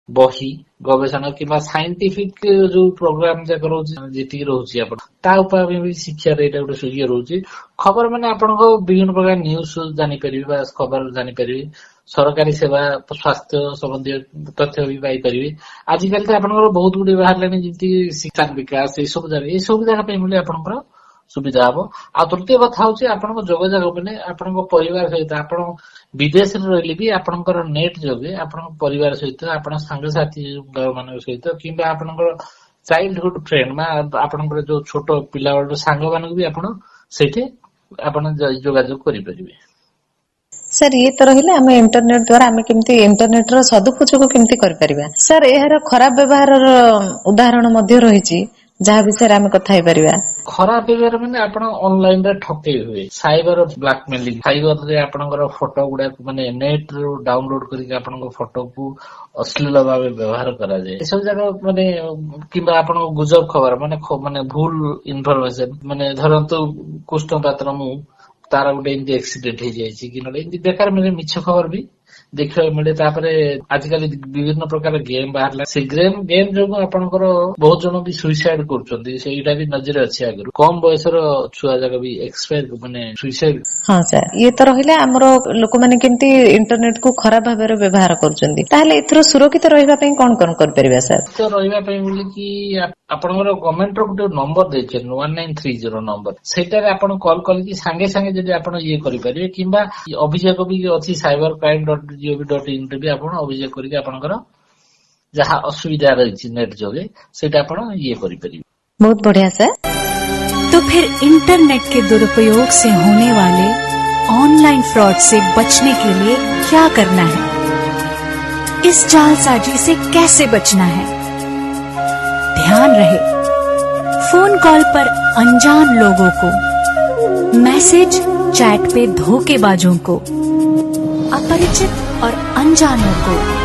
बही गवेषणा किंवा साइंटिफिक जो प्रोग्राम जाक रोचे जी रोचे आप शिक्षा इए रोचे खबर माने आपनको विभिन्न प्रकार न्यूज जानीपर खबर जानीपर सरकारी सेवा स्वास्थ्य संबंधी तथ्य भी पाइपर आजिकल तो आपंकर बहुत गुड़े बाहर जमी शिक्षा विकास ये सब जगह मिले आपंकर सुविधा हम आ तृतीय कथा हूँ आपन जोगाजोग मैंने आपण परिवार सहित आप विदेश रही भी आपंकर नेट जोगे आपण परिवार सहित आप सांगसाथी मान सहित कि आपंकर चाइल्डहुड फ्रेंड आपंकर जो छोट पिला सांग मान भी आप जोगाजोग करें। सर ये तो रही आम इंटरनेट द्वारा आम केमती इंटरनेट रो सदुपयोग केमती कर परिबा। सर यार खराब व्यवहार उदाहरण मध्य रही जहाँ विषय आम कथा खराब व्यवहार मैंने आप ऑनलाइन रे ठके हुए साइबर ब्लैकमेलिंग साइबर रे आपनकर फोटो गुडा माने नेट रो डाउनलोड करके आपन फोटो को अश्लील भाव व्यवहार करा जाए ये सब जगह माने किंबा आपन गुजब खबर माने भूल इनफॉरमेशन माने धरंतु कृष्ण पात्र मु तार गोटे एमती एक्सीडेंट हो जाए कि एमती बेकार मैंने मिछ खबर भी देखा मिले आजिकल विभिन्न प्रकार गेम बाहर से गेम जो आपंकर बहुत जन भी सुइसाइड कर भी नजर अच्छे आगु कम बयस छुआ जाक भी एक्सपायर माने सुइसाइड। हाँ सर ये तो रही आमर लोक मैंने केमती इंटरनेट को खराब भाव व्यवहार कर सुरक्षित रही कौन कौन कर सर तो रही कि आपंकर गवर्नमेंट गोटे नंबर देते 1930 नंबर सेटारे आपन कॉल करके सांगे सांगे जदि आपन ये करें कि अभियोग भी अच्छी cybercrime.gov.in भी आपन अभियोग करके आपनकर जहाँ असुविधा रही नेट जोगे सेटा आपन ये करें। बहुत बढ़िया सर। तो फिर इंटरनेट के दुरुपयोग से होने वाले ऑनलाइन फ्रॉड से बचने के लिए क्या करना है, इस जालसाजी से कैसे बचना है। ध्यान रहे फोन कॉल पर अनजान लोगों को, मैसेज चैट पे धोखेबाजों को, अपरिचित और अनजानों को